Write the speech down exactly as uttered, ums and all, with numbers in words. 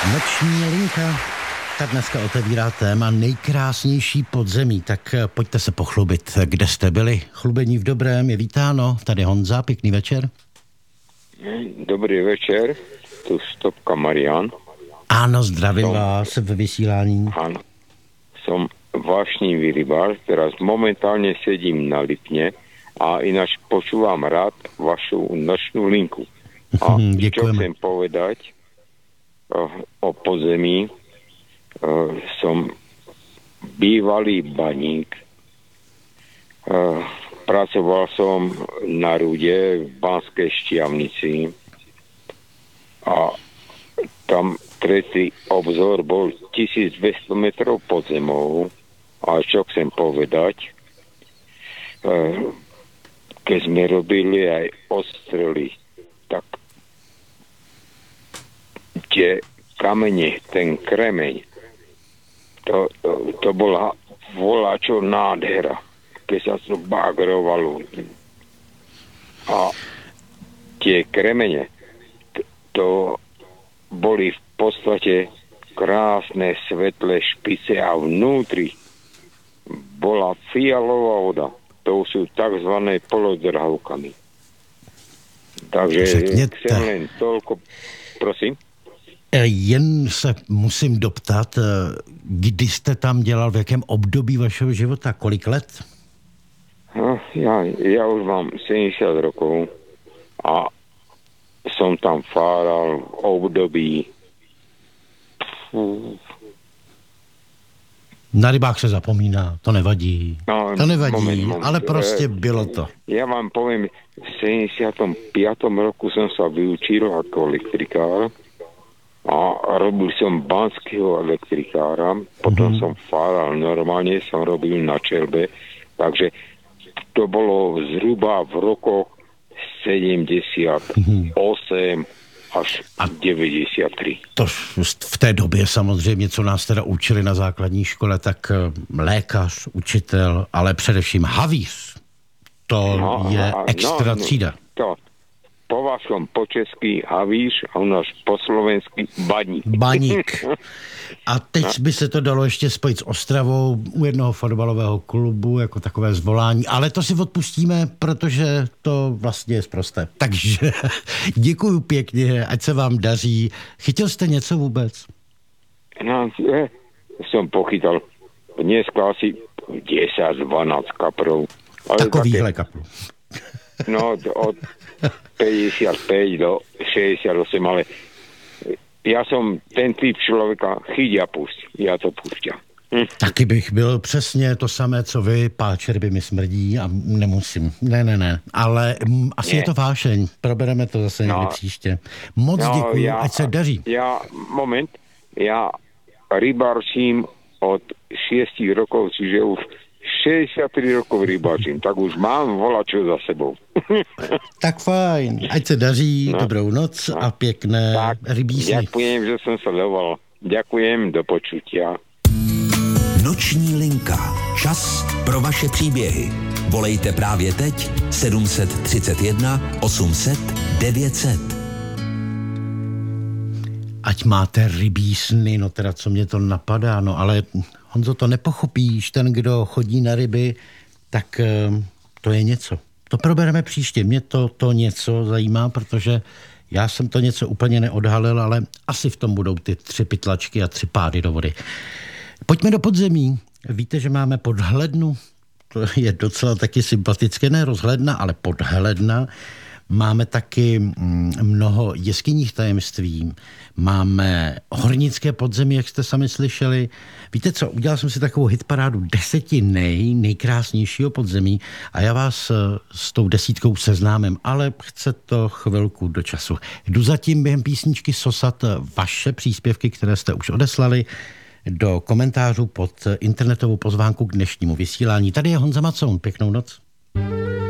Noční linka ta dneska otevírá téma nejkrásnější podzemí, tak pojďte se pochlubit, kde jste byli. Chlubení v dobrém je vítáno, tady Honza, pěkný večer. Dobrý večer, tu Stopka Marian. Áno, zdravím som, vás ve vysílání. Áno, som vášnivý rybář, teraz momentálne sedím na Lipne a ináč počúvam rád vašu nočnú linku. A čo chcem povedať o, o podzemí, Uh, som bývalý baník. Uh, pracoval som na Rude v Banskej Štiavnici a tam tretí obzor bol tisícdvesto metrov pod zemou. A čo chcem povedať, uh, keď sme robili aj ostrely, tak tie kamene, ten kremeň, To, to, to bola voláčo nádhera, keď sa to bagrovalo. A tie kremene, to, to boli v podstate krásne, svetlé špice a vnútri bola fialová voda. To sú takzvané polodrhavkami. Takže Řekněte. chcem len toľko... Prosím? Jen se musím doptat, kdy jste tam dělal, v jakém období vašeho života, kolik let? No, ja, ja už mám sedemdesiat rokov a som tam fáral v období... Na rybách se zapomíná, to nevadí. No, to nevadí, moment, moment. ale prostě bylo to. Ja vám poviem, v sedemdesiatom piatom roku som sa vyučil ako elektrikár a robil som banského elektrikára, potom mm-hmm. som fáral normálne, som robil na čelbe, takže to bolo zhruba v rokoch sedemdesiatosem až a deväťdesiattri. To v té době samozřejmě, co nás teda učili na základní škole, tak lékař, učitel, ale především havíř. To no, je a, extra no, třída. To. Po vašom po česky havíř a u nás po slovensky baník. Baník. A teď no. by se to dalo ještě spojit s Ostravou u jednoho fotbalového klubu jako takové zvolání, ale to si odpustíme, protože to vlastně je sprosté. Takže děkuju pěkně, ať se vám daří. Chytil jste něco vůbec? No, ja som pochytal dneska asi desať dvanásť kaprov. Takovýhle kaprov. No, od päťdesiatpäť do šesťdesiatosem, ale ja som ten typ člověka, chyť a pusť. Já to púšťam. Hm. Taky bych byl přesně to samé, co vy, páčer by mi smrdí a nemusím. Ne, ne, ne. Ale m, asi ne. Je to vášeň. Probereme to zase někdy no. příště. Moc no, děkuji, ja, ať se daří. Ja, moment, ja rybárčím od šiestich rokov, čiže už šesťdesiattri rokov rybáčím, tak už mám volačo za sebou. Tak fajn, ať se daří, no. Dobrou noc no. A pěkné tak, rybí sny. Ďakujem, že som sa dovolal. Ďakujem, do počutia. Noční linka. Čas pro vaše příběhy. Volejte právě teď sedm set třicet jedna osm set devět set. Ať máte rybí sny, no teda co mě to napadá, no ale Honzo, to nepochopíš, ten, kdo chodí na ryby, tak to je něco. To probereme příště, mě to, to něco zajímá, protože já jsem to něco úplně neodhalil, ale asi v tom budou ty tři pytlačky a tři pády do vody. Pojďme do podzemí. Víte, že máme podhlednu? To je docela taky sympatické, ne rozhledna, ale podhledna. Máme taky mnoho jeskyních tajemství, máme hornické podzemí, jak jste sami slyšeli. Víte co, udělal jsem si takovou hitparádu deseti nej, nejkrásnějšího podzemí a já vás s tou desítkou seznámím, ale chce to chvilku do času. Jdu zatím během písničky sosat vaše příspěvky, které jste už odeslali do komentářů pod internetovou pozvánku k dnešnímu vysílání. Tady je Honza Macoun, pěknou noc.